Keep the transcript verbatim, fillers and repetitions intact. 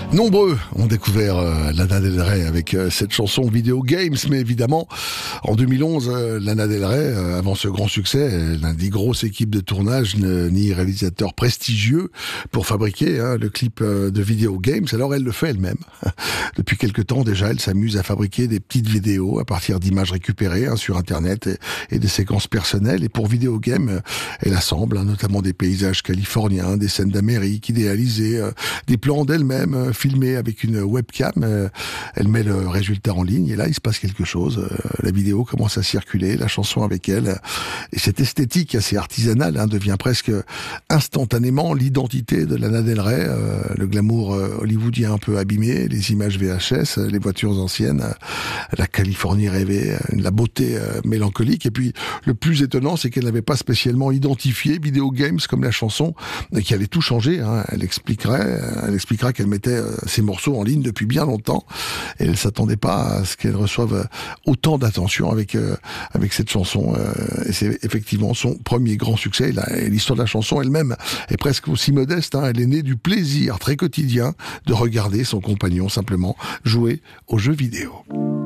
Nombreux ont découvert euh, Lana Del Rey avec euh, cette chanson Video Games, mais évidemment, en deux mille onze, euh, Lana Del Rey, euh, avant ce grand succès, elle n'a ni grosse équipe de tournage, ne, ni réalisateur prestigieux pour fabriquer hein, le clip euh, de Video Games. Alors elle le fait elle-même. Depuis quelque temps déjà, elle s'amuse à fabriquer des petites vidéos à partir d'images récupérées hein, sur Internet et, et des séquences personnelles. Et pour Video Games, euh, elle assemble hein, notamment des paysages californiens, des scènes d'Amérique idéalisées, euh, des plans d'elle-même euh, filmée avec une webcam, euh, elle met le résultat en ligne et là il se passe quelque chose, euh, la vidéo commence à circuler, la chanson avec elle, euh, et cette esthétique assez artisanale hein, devient presque instantanément l'identité de Lana Del Rey, euh, le glamour euh, hollywoodien un peu abîmé, les images V H S, les voitures anciennes, euh, la Californie rêvée, euh, la beauté euh, mélancolique, et puis le plus étonnant c'est qu'elle n'avait pas spécialement identifié Video Games comme la chanson euh, qui allait tout changer, hein. Elle expliquerait, elle expliquera qu'elle mettait ces morceaux en ligne depuis bien longtemps et elle s'attendait pas à ce qu'elle reçoive autant d'attention avec euh, avec cette chanson euh, et c'est effectivement son premier grand succès. Et l'histoire de la chanson elle-même est presque aussi modeste hein. Elle est née du plaisir très quotidien de regarder son compagnon simplement jouer aux jeux vidéo.